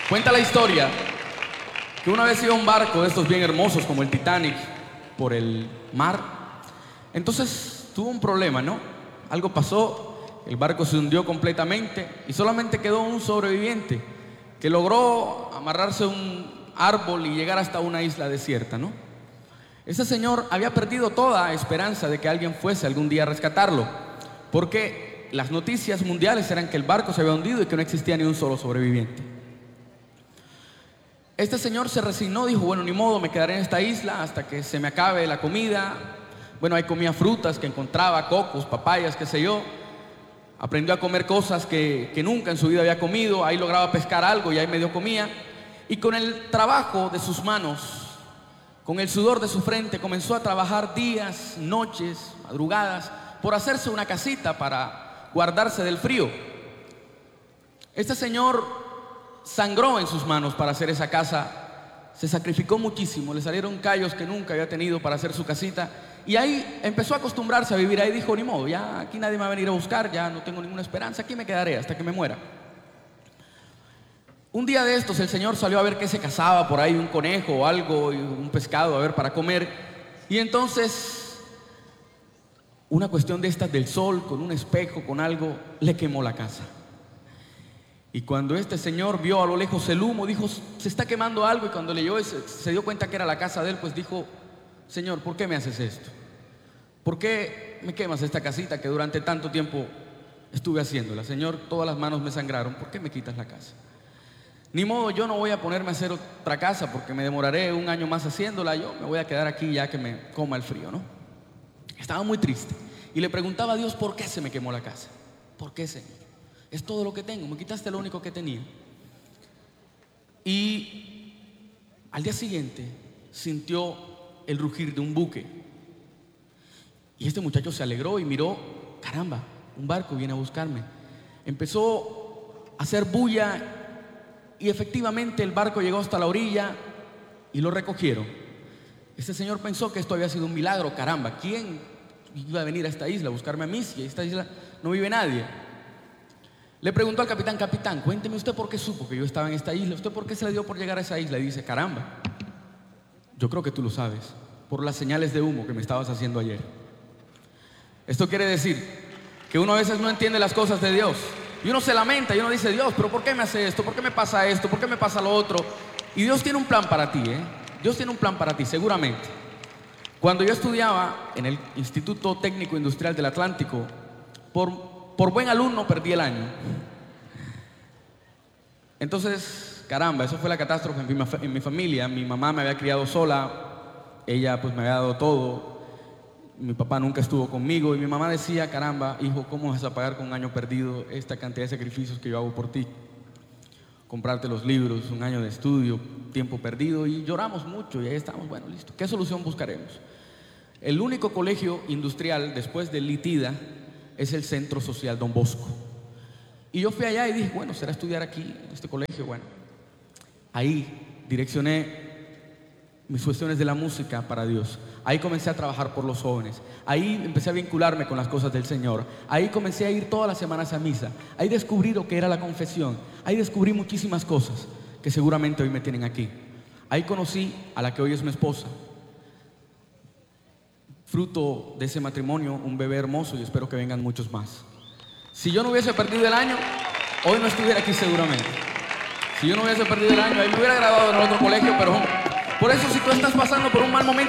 Cuenta la historia que una vez iba un barco de estos bien hermosos como el Titanic por el mar. Entonces tuvo un problema, ¿no? Algo pasó, el barco se hundió completamente y solamente quedó un sobreviviente que logró amarrarse a un árbol y llegar hasta una isla desierta, ¿no? Ese señor había perdido toda esperanza de que alguien fuese algún día a rescatarlo, porque las noticias mundiales eran que el barco se había hundido y que no existía ni un solo sobreviviente. Este señor se resignó, dijo, bueno, ni modo, me quedaré en esta isla hasta que se me acabe la comida. Bueno, ahí comía frutas que encontraba, cocos, papayas, qué sé yo. Aprendió a comer cosas que nunca en su vida había comido. Ahí lograba pescar algo y ahí medio comía. Y con el trabajo de sus manos, con el sudor de su frente, comenzó a trabajar días, noches, madrugadas, por hacerse una casita para guardarse del frío. Este señor sangró en sus manos para hacer esa casa, se sacrificó muchísimo, le salieron callos que nunca había tenido para hacer su casita, y ahí empezó a acostumbrarse a vivir. Ahí dijo, ni modo, ya aquí nadie me va a venir a buscar, ya no tengo ninguna esperanza, aquí me quedaré hasta que me muera. Un día de estos el señor salió a ver qué se cazaba por ahí, un conejo o algo, un pescado, a ver, para comer, y entonces una cuestión de estas del sol, con un espejo, con algo, le quemó la casa. Y cuando este señor vio a lo lejos el humo, dijo, se está quemando algo. Y cuando leyó, se dio cuenta que era la casa de él, pues dijo, Señor, ¿por qué me haces esto? ¿Por qué me quemas esta casita que durante tanto tiempo estuve haciéndola? Señor, todas las manos me sangraron, ¿por qué me quitas la casa? Ni modo, yo no voy a ponerme a hacer otra casa porque me demoraré un año más haciéndola. Yo me voy a quedar aquí ya que me coma el frío, ¿no? Estaba muy triste y le preguntaba a Dios, ¿por qué se me quemó la casa? ¿Por qué, Señor? Es todo lo que tengo, me quitaste lo único que tenía. Y al día siguiente sintió el rugir de un buque. Y este muchacho se alegró y miró, caramba, un barco viene a buscarme. Empezó a hacer bulla y efectivamente el barco llegó hasta la orilla y lo recogieron. Este señor pensó que esto había sido un milagro. Caramba, ¿quién iba a venir a esta isla a buscarme a mí? Si en esta isla no vive nadie. Le preguntó al capitán, capitán, cuénteme usted por qué supo que yo estaba en esta isla. ¿Usted por qué se le dio por llegar a esa isla? Y dice, caramba, yo creo que tú lo sabes, por las señales de humo que me estabas haciendo ayer. Esto quiere decir que uno a veces no entiende las cosas de Dios. Y uno se lamenta y uno dice, Dios, pero ¿por qué me hace esto? ¿Por qué me pasa esto? ¿Por qué me pasa lo otro? Y Dios tiene un plan para ti, ¿eh? Dios tiene un plan para ti, seguramente. Cuando yo estudiaba en el Instituto Técnico Industrial del Atlántico, por buen alumno perdí el año. Entonces, caramba, eso fue la catástrofe en mi familia. Mi mamá me había criado sola, ella pues me había dado todo. Mi papá nunca estuvo conmigo y mi mamá decía, caramba, hijo, ¿cómo vas a pagar con un año perdido esta cantidad de sacrificios que yo hago por ti? Comprarte los libros, un año de estudio, tiempo perdido, y lloramos mucho y ahí estamos, bueno, listo. ¿Qué solución buscaremos? El único colegio industrial después de Litida es el Centro Social Don Bosco. Y yo fui allá y dije, bueno, será estudiar aquí, en este colegio. Bueno, ahí direccioné mis cuestiones de la música para Dios. Ahí comencé a trabajar por los jóvenes. Ahí empecé a vincularme con las cosas del Señor. Ahí comencé a ir todas las semanas a misa. Ahí descubrí lo que era la confesión. Ahí descubrí muchísimas cosas que seguramente hoy me tienen aquí. Ahí conocí a la que hoy es mi esposa. Fruto de ese matrimonio, un bebé hermoso, y espero que vengan muchos más. Si yo no hubiese perdido el año, hoy no estuviera aquí seguramente. Si yo no hubiese perdido el año, ahí me hubiera graduado en el otro colegio, pero por eso, si tú estás pasando por un mal momento,